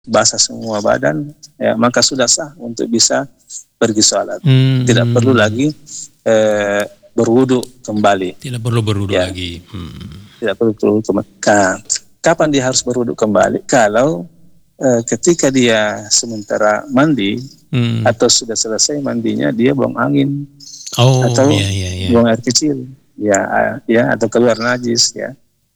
basah semua badan, ya, maka sudah sah untuk bisa pergi sholat. Tidak perlu lagi berwudu kembali. Tidak perlu berwudu Ya. lagi. Tidak perlu berwudu kembali. Kapan dia harus berwudu kembali? Kalau ketika dia sementara mandi atau sudah selesai mandinya, dia buang angin atau buang air kecil, ya atau keluar najis, ya.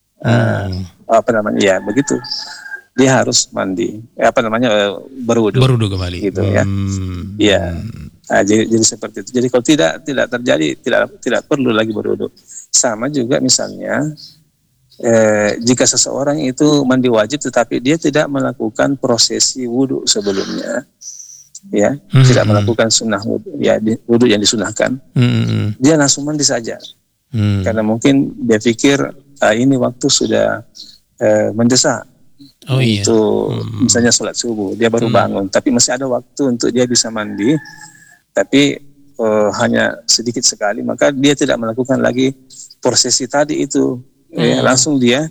Ya begitu. Dia harus mandi, berwudu kembali. Gitu ya. Ya. Jadi seperti itu. Jadi kalau tidak terjadi, tidak perlu lagi berwudu. Sama juga misalnya jika seseorang itu mandi wajib tetapi dia tidak melakukan prosesi wudu sebelumnya, ya, tidak melakukan sunnah wudu, ya, wudu yang disunahkan, dia langsung mandi saja, karena mungkin dia pikir ini waktu sudah mendesak untuk misalnya sholat subuh, dia baru bangun, tapi masih ada waktu untuk dia bisa mandi, tapi hanya sedikit sekali, maka dia tidak melakukan lagi prosesi tadi itu. Langsung dia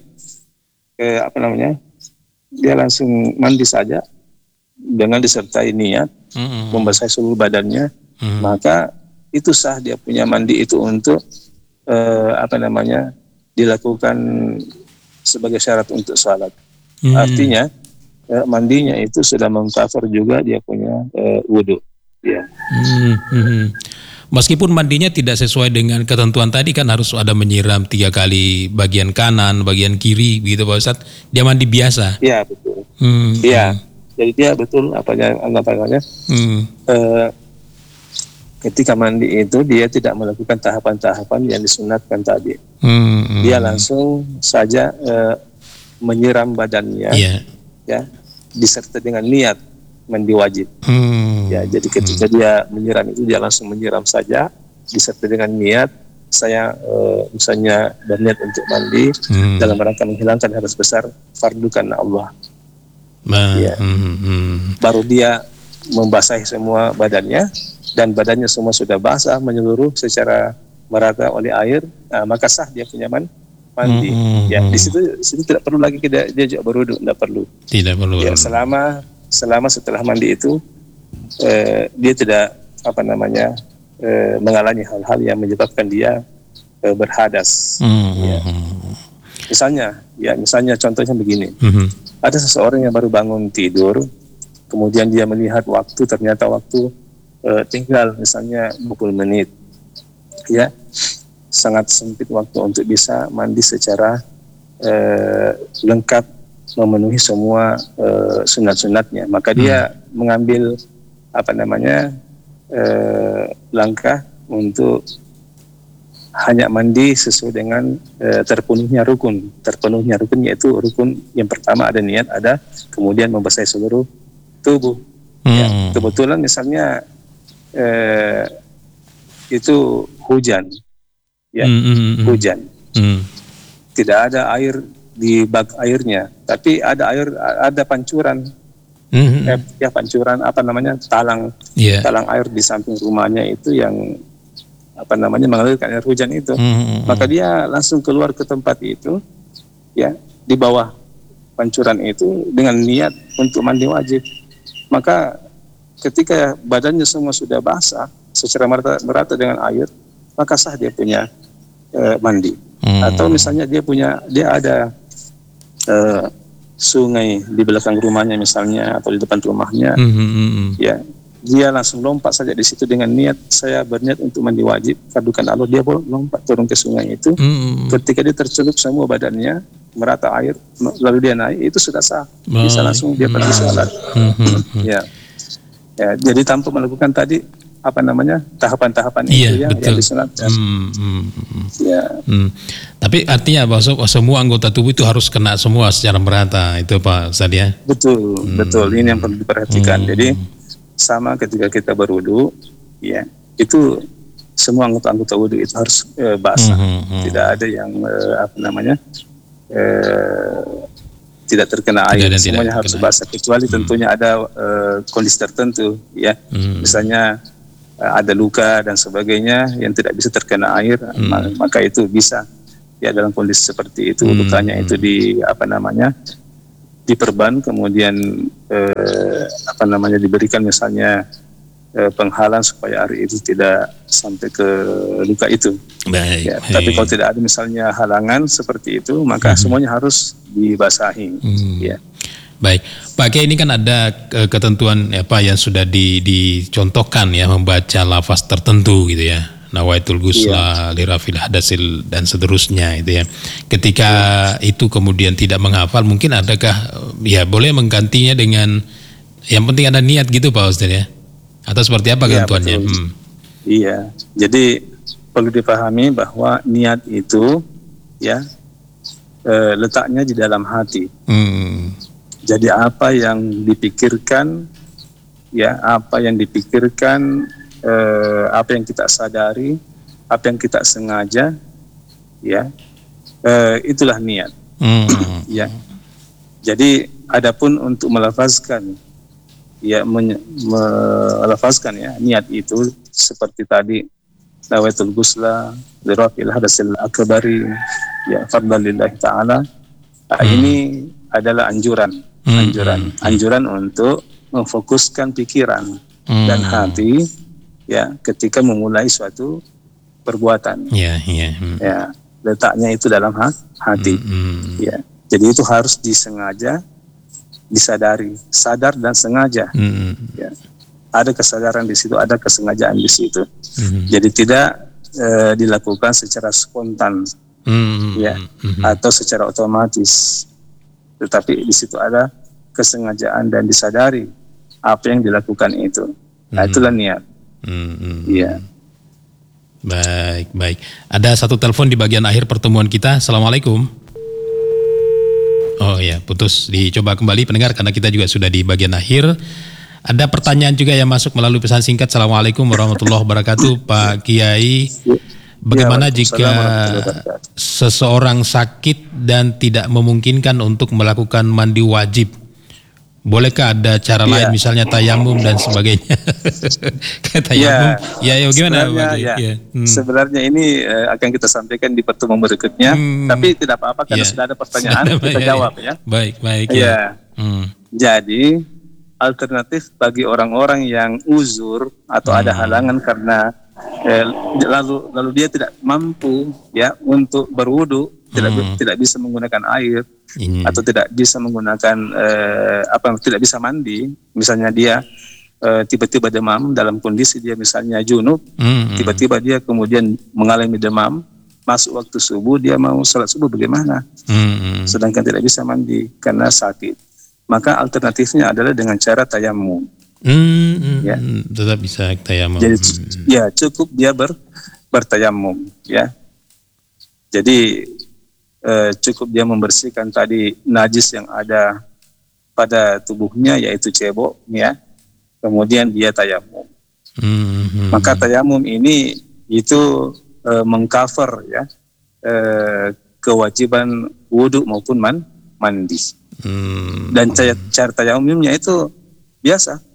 dia langsung mandi saja dengan disertai niat membasahi seluruh badannya, maka itu sah dia punya mandi itu untuk dilakukan sebagai syarat untuk sholat. Artinya mandinya itu sudah mengcover juga dia punya wudu, ya. Meskipun mandinya tidak sesuai dengan ketentuan tadi, kan harus ada menyiram 3 kali bagian kanan, bagian kiri, begitu Pak Ustadz. Dia mandi biasa. Iya betul. Iya. Jadi dia betul anggapannya. Ketika mandi itu dia tidak melakukan tahapan-tahapan yang disunatkan tadi. Dia langsung saja menyiram badannya, ya, disertai dengan niat mandi wajib. Ya, jadi ketika dia menyiram itu dia langsung menyiram saja disertai dengan niat saya misalnya berniat untuk mandi dalam rangka menghilangkan hadas besar fardu karena Allah. Ya. Baru dia membasahi semua badannya dan badannya semua sudah basah menyeluruh secara merata oleh air, maka sah dia punya mandi. Ya, di situ tidak perlu lagi dia juga berwudu, tidak perlu. Tidak perlu. Ya, selama setelah mandi itu dia tidak mengalami hal-hal yang menyebabkan dia berhadas. Ya. Misalnya contohnya begini, ada seseorang yang baru bangun tidur, kemudian dia melihat waktu, ternyata waktu tinggal misalnya 20 menit, ya, sangat sempit waktu untuk bisa mandi secara lengkap, memenuhi semua sunat-sunatnya, maka dia mengambil langkah untuk hanya mandi sesuai dengan terpenuhnya rukun yaitu rukun yang pertama ada niat, ada kemudian membasahi seluruh tubuh. Ya, kebetulan misalnya itu hujan, ya, hujan, tidak ada air di bak airnya, tapi ada pancuran, pancuran talang air di samping rumahnya itu yang mengalirkan air hujan itu, maka dia langsung keluar ke tempat itu, ya, di bawah pancuran itu dengan niat untuk mandi wajib. Maka ketika badannya semua sudah basah secara merata dengan air, maka sah dia punya mandi. Atau misalnya dia ada sungai di belakang rumahnya misalnya atau di depan rumahnya, ya, dia langsung lompat saja di situ dengan niat saya berniat untuk mandi wajib fardukan Allah, dia lompat turun ke sungai itu. Ketika dia tercelup semua badannya merata air, lalu dia naik, itu sudah sah, bisa langsung dia pergi sholat. Ya, jadi tanpa melakukan tadi tahapan-tahapan itu yang disunatkan. Tapi artinya bahwa semua anggota tubuh itu harus kena semua secara merata, itu Pak Ustadz, ya? Betul. Ini yang perlu diperhatikan. Jadi sama ketika kita berwudu, ya, itu semua anggota wudu itu harus basah. Tidak ada yang tidak terkena air, semuanya harus basah, kecuali tentunya ada kondisi tertentu, ya, misalnya ada luka dan sebagainya yang tidak bisa terkena air, maka itu bisa, ya, dalam kondisi seperti itu lukanya itu diperban, kemudian diberikan misalnya penghalang supaya air itu tidak sampai ke luka itu. Baik, ya, tapi kalau tidak ada misalnya halangan seperti itu, maka semuanya harus dibasahi. Ya. Baik, Pak Kiai, ini kan ada ketentuan yang sudah dicontohkan ya, membaca lafaz tertentu gitu ya. Nawaitul ghusla lirafil hadasil dan seterusnya itu ya. Ketika itu kemudian tidak menghafal, mungkin adakah ya boleh menggantinya dengan yang penting ada niat gitu Pak Ustaz ya? Atau seperti apa ketentuannya? Iya, jadi perlu dipahami bahwa niat itu ya letaknya di dalam hati. Jadi apa yang dipikirkan apa yang kita sadari, apa yang kita sengaja, itulah niat. Ya. Jadi adapun untuk melafazkan, melafazkan niat itu seperti tadi, nawaitul ghusla lirafil hadasil akbari, fardhan lillahi ta'ala. Ini adalah anjuran untuk memfokuskan pikiran dan hati ketika memulai suatu perbuatan. Letaknya itu dalam hati. Jadi itu harus disengaja, disadari, sadar dan sengaja. Ada kesadaran di situ, ada kesengajaan di situ. Jadi tidak dilakukan secara spontan, atau secara otomatis. Tetapi di situ ada kesengajaan dan disadari apa yang dilakukan itu. Nah, itulah niat. Iya. Baik. Ada satu telepon di bagian akhir pertemuan kita. Assalamualaikum. Oh ya, putus. Dicoba kembali pendengar karena kita juga sudah di bagian akhir. Ada pertanyaan juga yang masuk melalui pesan singkat. Assalamualaikum warahmatullahi wabarakatuh, Pak Kiai. Bagaimana jika seseorang sakit dan tidak memungkinkan untuk melakukan mandi wajib? Bolehkah ada cara lain, misalnya tayamum dan sebagainya? Tayamum, gimana? Sebenarnya ini akan kita sampaikan di pertemuan berikutnya, tapi tidak apa-apa karena sudah ada pertanyaan, kita jawab ya. Baik. Jadi alternatif bagi orang-orang yang uzur atau ada halangan karena lalu dia tidak mampu untuk berwudu, tidak bisa menggunakan air atau tidak bisa menggunakan tidak bisa mandi, misalnya dia tiba-tiba demam dalam kondisi dia misalnya junub, tiba-tiba dia kemudian mengalami demam, masuk waktu subuh, dia mau sholat subuh bagaimana? Sedangkan tidak bisa mandi karena sakit, maka alternatifnya adalah dengan cara tayamum. Tetap bisa tayamum. Jadi cukup dia bertayamum Jadi cukup dia membersihkan tadi najis yang ada pada tubuhnya, yaitu cebok kemudian dia tayamum. Maka tayamum ini itu mengcover kewajiban wudu maupun mandi. Dan cara tayamumnya itu biasa.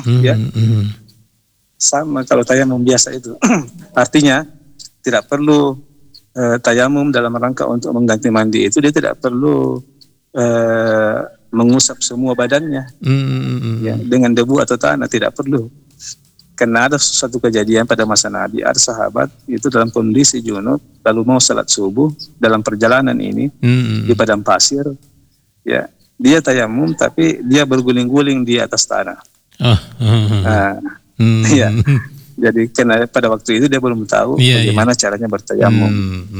Sama kalau tayamum biasa itu. Artinya tidak perlu tayamum dalam rangka untuk mengganti mandi itu, dia tidak perlu mengusap semua badannya dengan debu atau tanah, tidak perlu. Karena ada suatu kejadian pada masa Nabi, ada sahabat itu dalam kondisi junub lalu mau salat subuh dalam perjalanan ini di padang pasir, dia tayamum tapi dia berguling-guling di atas tanah. Jadi karena pada waktu itu dia belum tahu bagaimana caranya bertayamum.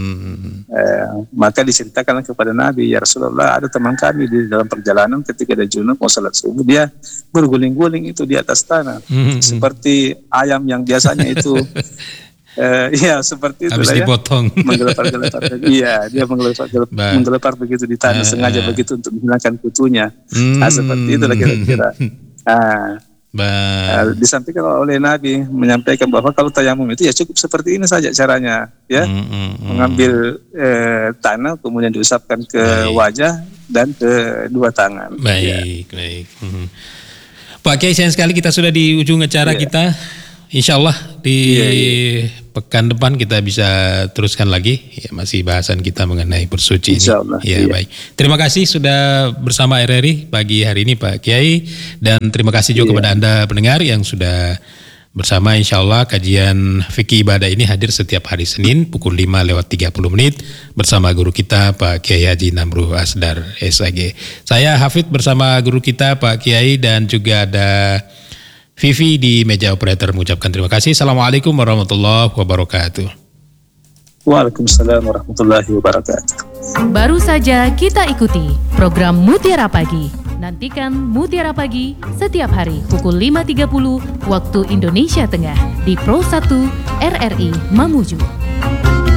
Maka diceritakan kepada Nabi, ya Rasulullah, ada teman kami di dalam perjalanan ketika ada junub mau salat subuh, dia berguling-guling itu di atas tanah, seperti ayam yang biasanya itu seperti itu habis dipotong. Menggelepar-gelepar. Dia menggelepar begitu di tanah, sengaja begitu untuk menghilangkan kutunya. Seperti itu kira-kira. Disampaikan oleh Nabi, menyampaikan bahwa kalau tayamum itu cukup seperti ini saja caranya, mengambil tanah kemudian diusapkan ke wajah dan ke dua tangan. Baik. Pak Kiai, sayang sekali kita sudah di ujung acara kita. Insya Allah di pekan depan kita bisa teruskan lagi ya, masih bahasan kita mengenai bersuci ini. Ya, baik. Terima kasih sudah bersama RRI pagi hari ini Pak Kiai, dan terima kasih juga kepada Anda pendengar yang sudah bersama. Insya Allah kajian fikih ibadah ini hadir setiap hari Senin pukul 5:30 bersama guru kita Pak Kiai Haji Namruh Asdar SAG. Saya Hafid bersama guru kita Pak Kiai, dan juga ada Vivi di meja operator mengucapkan terima kasih. Assalamualaikum warahmatullahi wabarakatuh. Waalaikumsalam warahmatullahi wabarakatuh. Baru saja kita ikuti program Mutiara Pagi. Nantikan Mutiara Pagi setiap hari pukul 5.30 waktu Indonesia Tengah di Pro 1 RRI Mamuju.